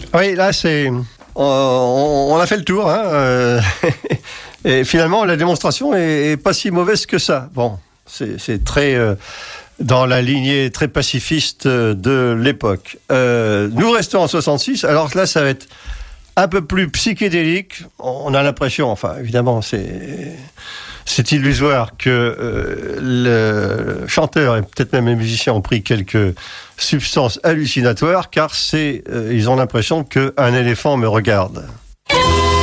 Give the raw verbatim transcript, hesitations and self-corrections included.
Oui, là, c'est... On, on a fait le tour, hein, euh, et finalement, la démonstration est, est pas si mauvaise que ça. Bon, c'est, c'est très... Euh, dans la lignée très pacifiste de l'époque. Euh, nous restons en soixante-six, alors là, ça va être un peu plus psychédélique. On a l'impression, enfin, évidemment, c'est, c'est illusoire que euh, le chanteur et peut-être même les musiciens ont pris quelques substances hallucinatoires, car c'est, euh, ils ont l'impression qu'un éléphant me regarde.